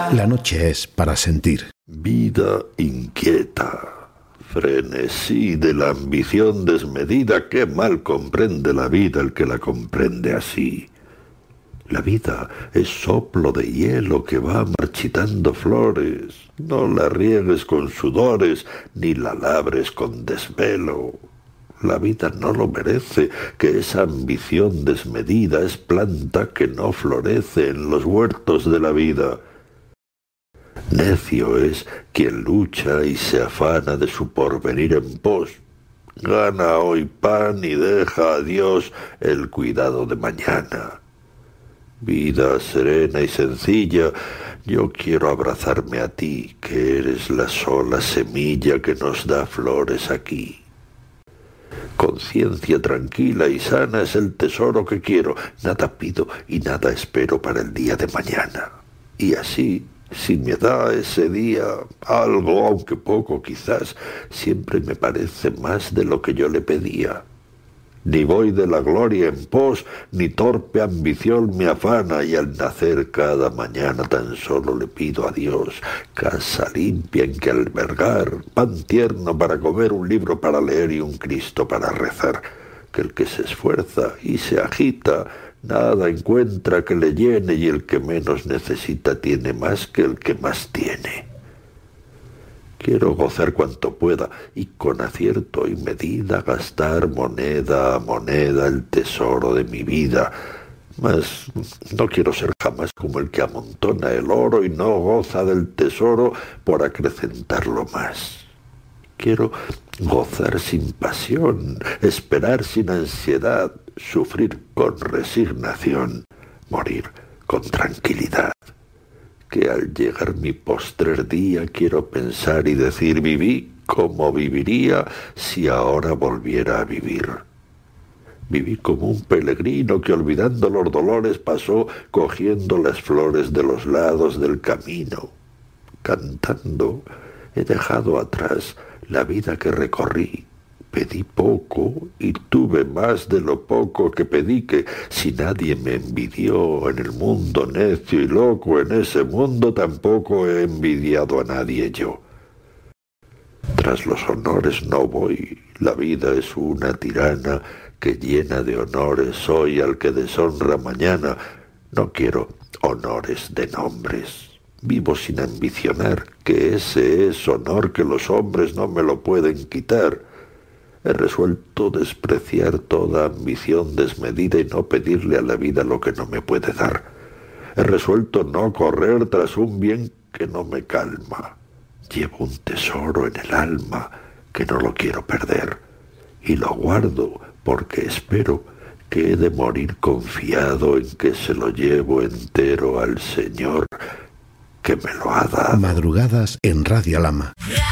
La noche es para sentir. Vida inquieta, frenesí de la ambición desmedida, qué mal comprende la vida el que la comprende así. La vida es soplo de hielo que va marchitando flores, no la riegues con sudores, ni la labres con desvelo. La vida no lo merece, que esa ambición desmedida es planta que no florece en los huertos de la vida. Necio es quien lucha y se afana de su porvenir en pos. Gana hoy pan y deja a Dios el cuidado de mañana. Vida serena y sencilla, yo quiero abrazarme a ti, que eres la sola semilla que nos da flores aquí. Conciencia tranquila y sana es el tesoro que quiero, nada pido y nada espero para el día de mañana. Y así, si me da ese día algo, aunque poco quizás, siempre me parece más de lo que yo le pedía. Ni voy de la gloria en pos, ni torpe ambición me afana, y al nacer cada mañana tan solo le pido a Dios casa limpia en que albergar, pan tierno para comer, un libro para leer y un Cristo para rezar. Que el que se esfuerza y se agita, nada encuentra que le llene, y el que menos necesita tiene más que el que más tiene. Quiero gozar cuanto pueda y con acierto y medida gastar moneda a moneda el tesoro de mi vida, mas no quiero ser jamás como el que amontona el oro y no goza del tesoro por acrecentarlo más. Quiero gozar sin pasión, esperar sin ansiedad, sufrir con resignación, morir con tranquilidad. Que al llegar mi postrer día quiero pensar y decir viví como viviría si ahora volviera a vivir. Viví como un peregrino que olvidando los dolores pasó cogiendo las flores de los lados del camino. Cantando he dejado atrás la vida que recorrí. Pedí poco y tuve más de lo poco que pedí, que si nadie me envidió en el mundo necio y loco, en ese mundo tampoco he envidiado a nadie yo. Tras los honores no voy, la vida es una tirana que llena de honores hoy al que deshonra mañana. No quiero honores de nombres. Vivo sin ambicionar, que ese es honor que los hombres no me lo pueden quitar. He resuelto despreciar toda ambición desmedida y no pedirle a la vida lo que no me puede dar. He resuelto no correr tras un bien que no me calma. Llevo un tesoro en el alma que no lo quiero perder, y lo guardo porque espero que he de morir confiado en que se lo llevo entero al Señor que me lo ha dado. Madrugadas en Radio Lama.